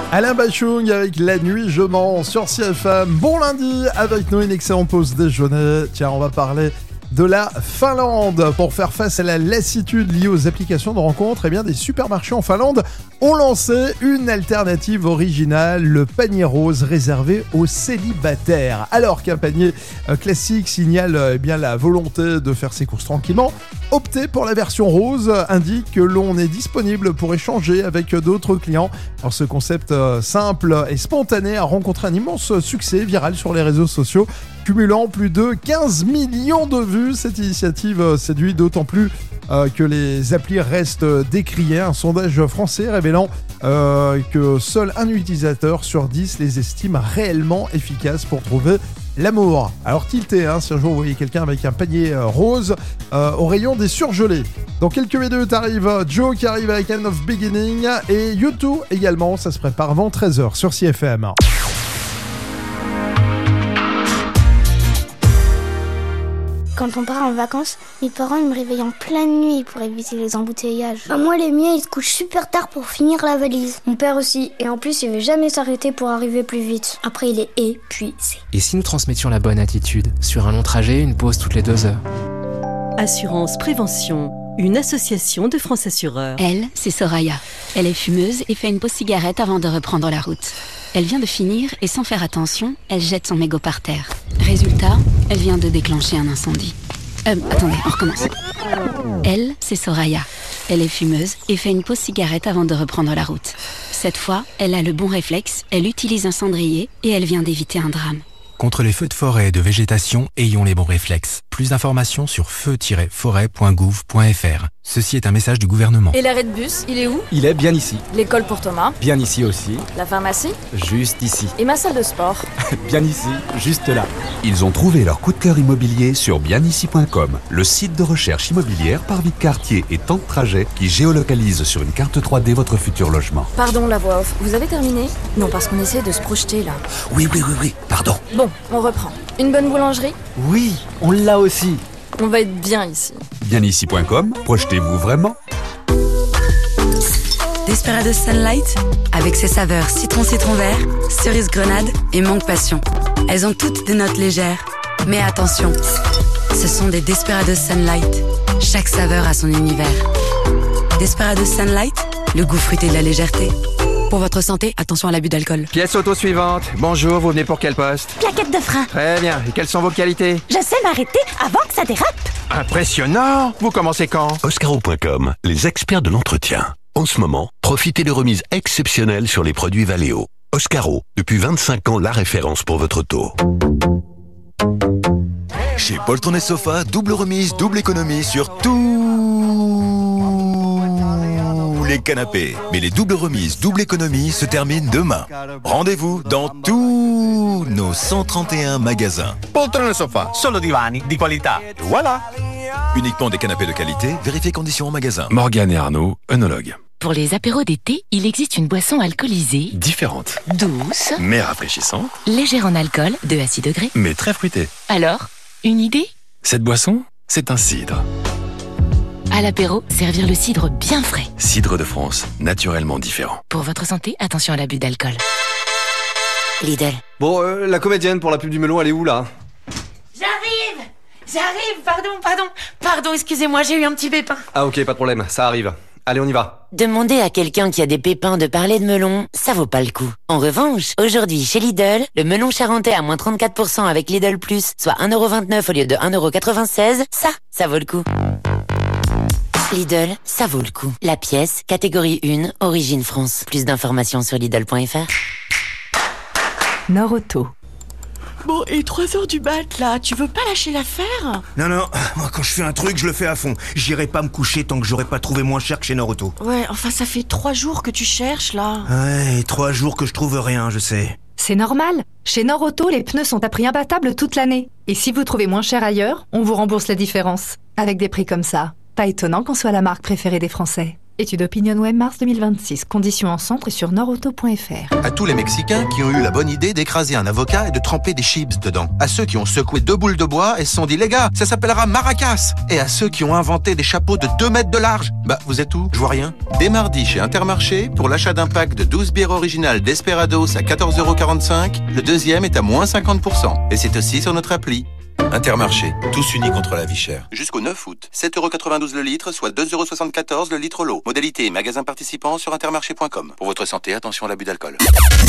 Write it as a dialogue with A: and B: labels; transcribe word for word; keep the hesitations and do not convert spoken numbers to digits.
A: Alain Bachung avec La Nuit Je Mens sur C F M. Bon lundi, avec nous une excellente pause déjeuner. Tiens, on va parler de la Finlande. Pour faire face à la lassitude liée aux applications de rencontres, eh bien, des supermarchés en Finlande ont lancé une alternative originale, le panier rose réservé aux célibataires. Alors qu'un panier euh, classique signale euh, eh bien, la volonté de faire ses courses tranquillement, opter pour la version rose indique que l'on est disponible pour échanger avec d'autres clients. Alors ce concept euh, simple et spontané a rencontré un immense succès viral sur les réseaux sociaux, cumulant plus de quinze millions de vues. Cette initiative séduit d'autant plus euh, que les applis restent décriées. Un sondage français révélant euh, que seul un utilisateur sur dix les estime réellement efficaces pour trouver l'amour. Alors tilté, hein, si un jour vous voyez quelqu'un avec un panier euh, rose euh, au rayon des surgelés. Dans quelques minutes arrive Joe qui arrive avec End of Beginning et U deux également, ça se prépare avant treize heures sur C F M.
B: Quand on part en vacances, mes parents ils me réveillent en pleine nuit pour éviter les embouteillages. Bah moi les miens ils se couchent super tard pour finir la valise. Mon père aussi, et en plus il veut jamais s'arrêter pour arriver plus vite. Après il est épuisé.
C: Et si nous transmettions la bonne attitude ? Sur un long trajet, une pause toutes les deux heures.
D: Assurance Prévention, une association de France Assureurs.
E: Elle, c'est Soraya. Elle est fumeuse et fait une pause cigarette avant de reprendre la route. Elle vient de finir et sans faire attention, elle jette son mégot par terre. Résultat, elle vient de déclencher un incendie. Euh, attendez, on recommence. Elle, c'est Soraya. Elle est fumeuse et fait une pause cigarette avant de reprendre la route. Cette fois, elle a le bon réflexe, elle utilise un cendrier et elle vient d'éviter un drame.
F: Contre les feux de forêt et de végétation, ayons les bons réflexes. Plus d'informations sur feu tiret forêt point gouv point f r. Ceci est un message du gouvernement.
G: Et l'arrêt de bus, il est où ?
H: Il est bien ici.
G: L'école pour Thomas ?
H: Bien ici aussi.
G: La pharmacie ?
H: Juste ici.
G: Et ma salle de sport ?
H: Bien ici, juste là.
I: Ils ont trouvé leur coup de cœur immobilier sur bien ici point com, le site de recherche immobilière par vie de quartier et temps de trajet qui géolocalise sur une carte trois D votre futur logement.
G: Pardon la voix off, vous avez terminé ? Non, parce qu'on essaie de se projeter là.
I: Oui, oui, oui, oui, pardon.
G: Bon, on reprend. Une bonne boulangerie ?
H: Oui, on l'a aussi.
G: On va être bien ici.
I: bien ici point com, projetez-vous vraiment.
J: Desperados Sunlight, avec ses saveurs citron-citron vert, cerise grenade et mangue passion. Elles ont toutes des notes légères. Mais attention, ce sont des Desperados Sunlight. Chaque saveur a son univers. Desperados Sunlight, le goût fruité de la légèreté. Pour votre santé, attention à l'abus d'alcool.
K: Pièce auto suivante. Bonjour, vous venez pour quel poste ?
L: Plaquette de frein.
K: Très bien. Et quelles sont vos qualités ?
L: Je sais m'arrêter avant que ça dérape.
K: Impressionnant. Vous commencez quand ?
M: Oscaro point com, les experts de l'entretien. En ce moment, profitez de remises exceptionnelles sur les produits Valeo. Oscaro, depuis vingt-cinq ans, la référence pour votre auto.
N: Chez Poltron et Sofa, double remise, double économie sur tout les canapés. Mais les doubles remises, double économie se terminent demain. Rendez-vous dans tous nos cent trente et un magasins.
O: Poltrone Sofa, solo divani di qualità. Voilà.
N: Uniquement des canapés de qualité, vérifiez conditions en magasin.
F: Morgane et Arnaud, œnologues.
P: Pour les apéros d'été, il existe une boisson alcoolisée,
F: différente,
P: douce,
F: mais rafraîchissante,
P: légère en alcool, deux à six degrés,
F: mais très fruitée.
P: Alors, une idée ?
F: Cette boisson, c'est un cidre.
P: À l'apéro, servir le cidre bien frais.
F: Cidre de France, naturellement différent.
P: Pour votre santé, attention à l'abus d'alcool.
Q: Lidl.
R: Bon, euh, la comédienne pour la pub du melon, elle est où là ?
S: J'arrive J'arrive, pardon, pardon. Pardon, excusez-moi, j'ai eu un petit pépin.
R: Ah ok, pas de problème, ça arrive. Allez, on y va.
Q: Demander à quelqu'un qui a des pépins de parler de melon, ça vaut pas le coup. En revanche, aujourd'hui chez Lidl, le melon charentais à moins trente-quatre pour cent avec Lidl Plus, soit un euro vingt-neuf au lieu de un euro quatre-vingt-seize, ça, ça vaut le coup. Lidl, ça vaut le coup. La pièce, catégorie un, origine France. Plus d'informations sur Lidl point f r.
D: Nord-Auto.
S: Bon, et trois heures du mat, là, tu veux pas lâcher l'affaire ?
T: Non, non, moi quand je fais un truc, je le fais à fond. J'irai pas me coucher tant que j'aurai pas trouvé moins cher que chez Nord-Auto.
S: Ouais, enfin ça fait trois jours que tu cherches, là.
T: Ouais, trois jours que je trouve rien, je sais.
D: C'est normal. Chez Nord-Auto, les pneus sont à prix imbattable toute l'année. Et si vous trouvez moins cher ailleurs, on vous rembourse la différence. Avec des prix comme ça, pas étonnant qu'on soit la marque préférée des Français. Étude Opinion Web mars deux mille vingt-six. Conditions en centre et sur nordauto point f r.
N: À tous les Mexicains qui ont eu la bonne idée d'écraser un avocat et de tremper des chips dedans. À ceux qui ont secoué deux boules de bois et se sont dit, les gars, ça s'appellera maracas. Et à ceux qui ont inventé des chapeaux de deux mètres de large. Bah, vous êtes où? Je vois rien. Dès mardi chez Intermarché, pour l'achat d'un pack de douze bières originales Desperados à quatorze euros quarante-cinq, le deuxième est à moins cinquante pour cent. Et c'est aussi sur notre appli. Intermarché, tous unis contre la vie chère. Jusqu'au neuf août, sept euros quatre-vingt-douze le litre, soit deux euros soixante-quatorze le litre l'eau. Modalité et magasin participant sur intermarché point com. Pour votre santé, attention à l'abus d'alcool.